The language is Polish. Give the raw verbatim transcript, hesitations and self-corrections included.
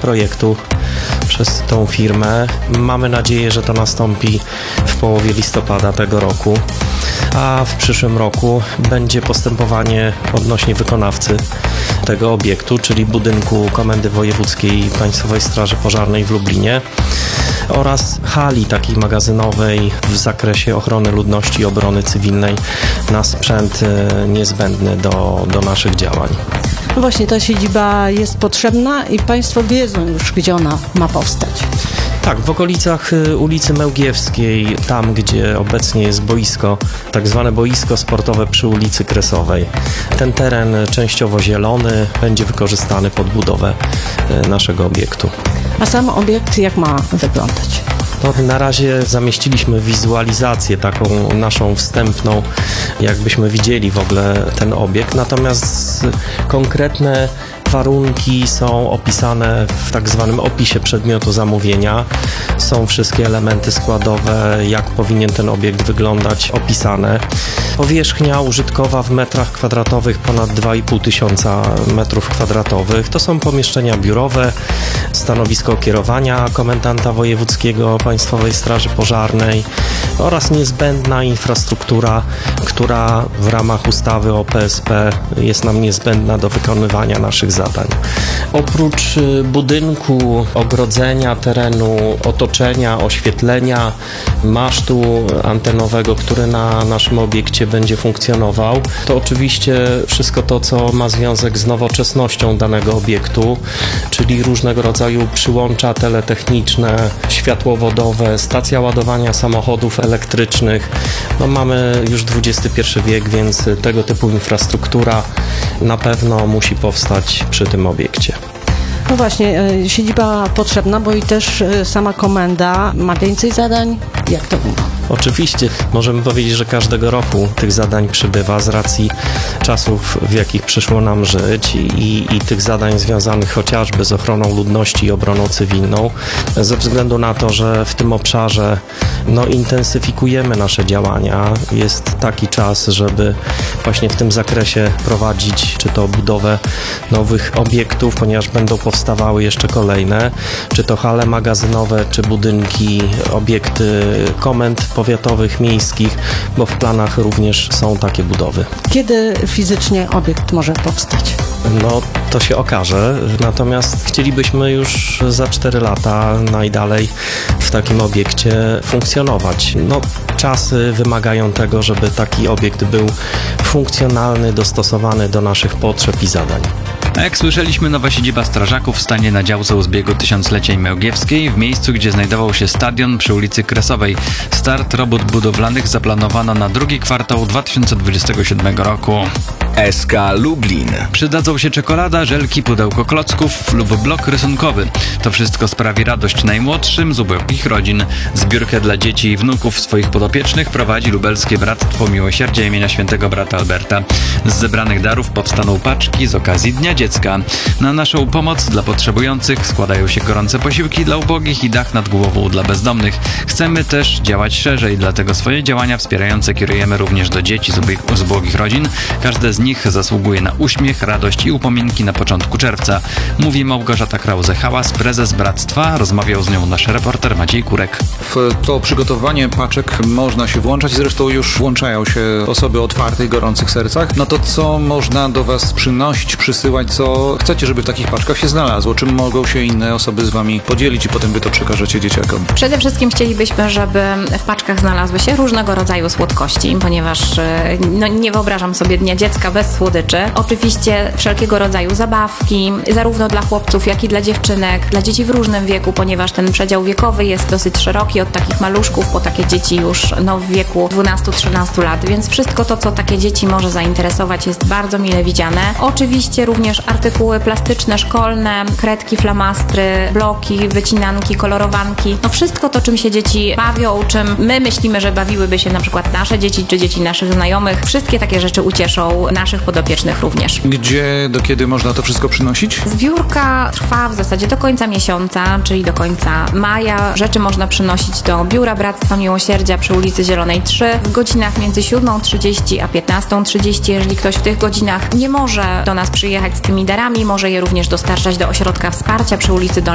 projektu przez tą firmę. Mamy nadzieję, że to nastąpi w połowie listopada tego roku, a w przyszłym roku będzie postępowanie odnośnie wykonawcy tego obiektu, czyli budynku Komendy Wojewódzkiej Państwowej Straży Pożarnej w Lublinie oraz hali takiej magazynowej w zakresie ochrony ludności i obrony cywilnej na sprzęt niezbędny do, do naszych działań. No właśnie, ta siedziba jest potrzebna i Państwo wiedzą już, gdzie ona ma powstać. Tak, w okolicach ulicy Mełgiewskiej, tam gdzie obecnie jest boisko, tak zwane boisko sportowe przy ulicy Kresowej. Ten teren częściowo zielony będzie wykorzystany pod budowę naszego obiektu. A sam obiekt jak ma wyglądać? No, na razie zamieściliśmy wizualizację taką naszą wstępną, jakbyśmy widzieli w ogóle ten obiekt, natomiast konkretne warunki są opisane w tak zwanym opisie przedmiotu zamówienia. Są wszystkie elementy składowe, jak powinien ten obiekt wyglądać, opisane. Powierzchnia użytkowa w metrach kwadratowych ponad dwa i pół tysiąca metrów kwadratowych. To są pomieszczenia biurowe, stanowisko kierowania komendanta wojewódzkiego Państwowej Straży Pożarnej oraz niezbędna infrastruktura, która w ramach ustawy o P S P jest nam niezbędna do wykonywania naszych zadań. Oprócz budynku, ogrodzenia terenu, otoczenia, oświetlenia, masztu antenowego, który na naszym obiekcie będzie funkcjonował, to oczywiście wszystko to, co ma związek z nowoczesnością danego obiektu, czyli różnego rodzaju przyłącza teletechniczne, światłowodowe, stacja ładowania samochodów elektrycznych. No, mamy już dwudziesty pierwszy wiek, więc tego typu infrastruktura na pewno musi powstać przy tym obiekcie. No właśnie, siedziba potrzebna, bo i też sama komenda ma więcej zadań. Jak to wygląda? Oczywiście możemy powiedzieć, że każdego roku tych zadań przybywa z racji czasów, w jakich przyszło nam żyć i, i tych zadań związanych chociażby z ochroną ludności i obroną cywilną. Ze względu na to, że w tym obszarze no, intensyfikujemy nasze działania, jest taki czas, żeby właśnie w tym zakresie prowadzić czy to budowę nowych obiektów, ponieważ będą powstawały jeszcze kolejne, czy to hale magazynowe, czy budynki, obiekty komend powiatowych, miejskich, bo w planach również są takie budowy. Kiedy fizycznie obiekt może powstać? No, to się okaże, natomiast chcielibyśmy już za cztery lata najdalej w takim obiekcie funkcjonować. No, czasy wymagają tego, żeby taki obiekt był funkcjonalny, dostosowany do naszych potrzeb i zadań. A jak słyszeliśmy, nowa siedziba strażaków stanie na działce u zbiegu Tysiącleciej Mełgiewskiej, w miejscu, gdzie znajdował się stadion przy ulicy Kresowej. Start robót budowlanych zaplanowano na drugi kwartał dwa tysiące dwudziestego siódmego roku. S K Lublin. Przydadzą się czekolada, żelki, pudełko klocków lub blok rysunkowy. To wszystko sprawi radość najmłodszym z ubogich rodzin. Zbiórkę dla dzieci i wnuków swoich podopiecznych prowadzi Lubelskie Bractwo Miłosierdzia imienia Świętego Brata Alberta. Z zebranych darów powstaną paczki z okazji Dnia Dziecka. Na naszą pomoc dla potrzebujących składają się gorące posiłki dla ubogich i dach nad głową dla bezdomnych. Chcemy też działać szerzej, dlatego swoje działania wspierające kierujemy również do dzieci z, ubog- z ubogich rodzin. Każde z nich zasługuje na uśmiech, radość i upominki na początku czerwca. Mówi Małgorzata Krause-Hałas, prezes Bractwa. Rozmawiał z nią nasz reporter Maciej Kurek. W to przygotowanie paczek można się włączać, zresztą już włączają się osoby o otwartych, gorących sercach. No to co można do Was przynosić, przysyłać, co chcecie, żeby w takich paczkach się znalazło? Czym mogą się inne osoby z Wami podzielić i potem Wy to przekażecie dzieciakom? Przede wszystkim chcielibyśmy, żeby w paczkach znalazły się różnego rodzaju słodkości, ponieważ no, nie wyobrażam sobie Dnia Dziecka bez słodyczy. Oczywiście wszelkiego rodzaju zabawki, zarówno dla chłopców, jak i dla dziewczynek, dla dzieci w różnym wieku, ponieważ ten przedział wiekowy jest dosyć szeroki, od takich maluszków po takie dzieci już no, w wieku dwunastu trzynastu lat, więc wszystko to, co takie dzieci może zainteresować, jest bardzo mile widziane. Oczywiście również artykuły plastyczne, szkolne, kredki, flamastry, bloki, wycinanki, kolorowanki, no wszystko to, czym się dzieci bawią, czym my myślimy, że bawiłyby się na przykład nasze dzieci, czy dzieci naszych znajomych. Wszystkie takie rzeczy ucieszą naszych podopiecznych również. Gdzie, do kiedy można to wszystko przynosić? Zbiórka trwa w zasadzie do końca miesiąca, czyli do końca maja. Rzeczy można przynosić do Biura Bractwa Miłosierdzia przy ulicy Zielonej trzy w godzinach między siódmą trzydzieści a piętnastą trzydzieści. Jeżeli ktoś w tych godzinach nie może do nas przyjechać z tymi darami, może je również dostarczać do ośrodka wsparcia przy ulicy Dolnej